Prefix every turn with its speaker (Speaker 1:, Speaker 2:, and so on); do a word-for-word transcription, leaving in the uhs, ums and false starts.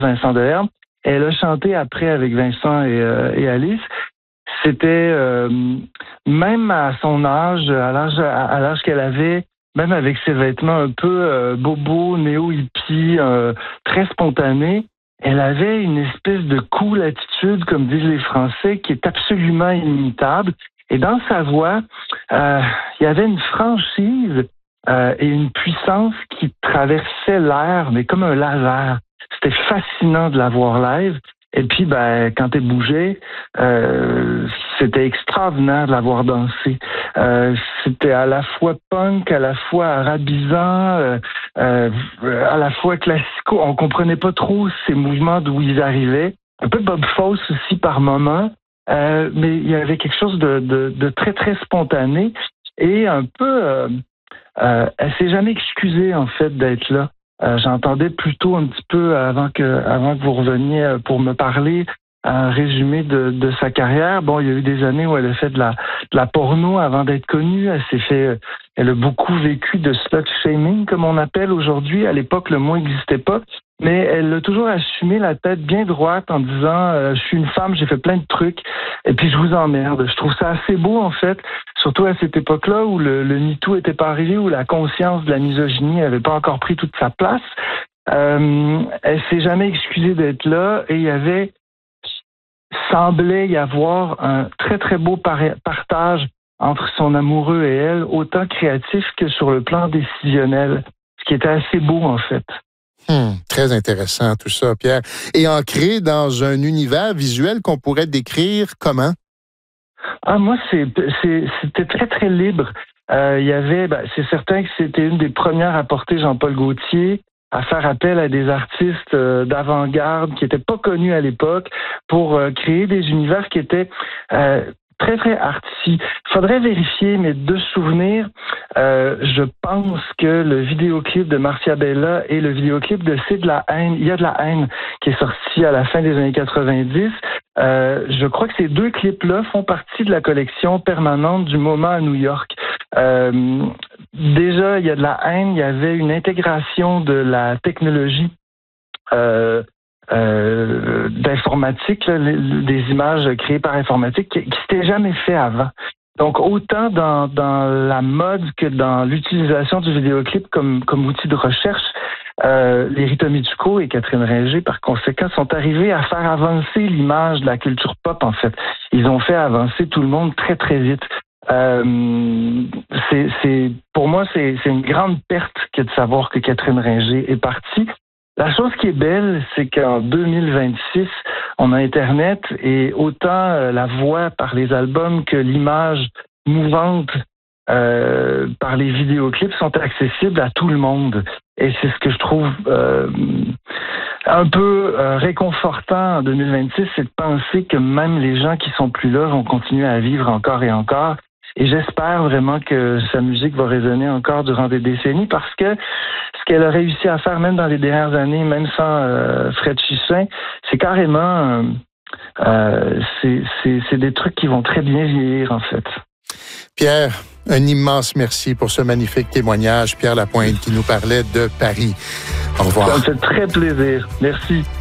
Speaker 1: Vincent Delerme. Elle a chanté après avec Vincent et, euh, et Alice. C'était, euh, même à son âge, à l'âge, à l'âge qu'elle avait, même avec ses vêtements un peu euh, bobo, néo-hippie, euh, très spontanés, elle avait une espèce de cool attitude, comme disent les Français, qui est absolument inimitable. Et dans sa voix, euh, il y avait une franchise euh, et une puissance qui traversait l'air, mais comme un laser. C'était fascinant de la voir live. Et puis, ben, quand elle bougeait, euh, c'était extraordinaire de la voir danser. Euh, c'était à la fois punk, à la fois arabisant, euh, euh, à la fois classico. On comprenait pas trop ces mouvements d'où ils arrivaient. Un peu Bob Fosse aussi par moments. Euh, mais il y avait quelque chose de, de, de très, très spontané. Et un peu... Euh, euh, elle s'est jamais excusée, en fait, d'être là. Euh, j'entendais plutôt un petit peu avant que avant que vous reveniez pour me parler un résumé de, de sa carrière. Bon, il y a eu des années où elle a fait de la, de la porno avant d'être connue. Elle s'est fait, elle a beaucoup vécu de slut shaming, comme on appelle aujourd'hui. À l'époque, le mot n'existait pas. Mais elle a toujours assumé la tête bien droite en disant euh, « Je suis une femme, j'ai fait plein de trucs, et puis je vous emmerde ». Je trouve ça assez beau, en fait, surtout à cette époque-là où le, le MeToo n'était pas arrivé, où la conscience de la misogynie n'avait pas encore pris toute sa place. Euh, elle s'est jamais excusée d'être là, et il y avait, semblait y avoir un très, très beau par- partage entre son amoureux et elle, autant créatif que sur le plan décisionnel, ce qui était assez beau, en fait.
Speaker 2: Hmm, très intéressant tout ça, Pierre. Et ancré dans un univers visuel qu'on pourrait décrire comment?
Speaker 1: Ah, moi, c'est, c'est, c'était très, très libre. Euh, il y avait, ben, c'est certain que c'était une des premières à porter Jean-Paul Gaultier, à faire appel à des artistes euh, d'avant-garde qui n'étaient pas connus à l'époque pour euh, créer des univers qui étaient euh, très, très artsy. Faudrait vérifier, mais de souvenir, euh, je pense que le vidéoclip de Marcia Bella et le vidéoclip de C'est de la haine, il y a de la haine, qui est sorti à la fin des années quatre-vingt-dix. Euh, je crois que ces deux clips-là font partie de la collection permanente du moment à New York. Euh, déjà, il y a de la haine, il y avait une intégration de la technologie euh, Euh, d'informatique, là, des images créées par informatique qui ne s'était jamais fait avant. Donc, autant dans, dans la mode que dans l'utilisation du vidéoclip comme, comme outil de recherche, euh, les Rita Mitsuko et Catherine Ringer, par conséquent, sont arrivés à faire avancer l'image de la culture pop, en fait. Ils ont fait avancer tout le monde très, très vite. Euh, c'est, c'est, pour moi, c'est, c'est une grande perte que de savoir que Catherine Ringer est partie. La chose qui est belle, c'est qu'en deux mille vingt-six, on a Internet et autant euh, la voix par les albums que l'image mouvante euh, par les vidéoclips sont accessibles à tout le monde. Et c'est ce que je trouve euh, un peu euh, réconfortant en deux mille vingt-six, c'est de penser que même les gens qui sont plus là vont continuer à vivre encore et encore. Et j'espère vraiment que sa musique va résonner encore durant des décennies parce que ce qu'elle a réussi à faire, même dans les dernières années, même sans euh, Fred Chissin, c'est carrément... Euh, c'est, c'est, c'est des trucs qui vont très bien vieillir, en fait.
Speaker 2: Pierre, un immense merci pour ce magnifique témoignage. Pierre Lapointe qui nous parlait de Paris. Au revoir.
Speaker 1: Ça me fait très plaisir. Merci.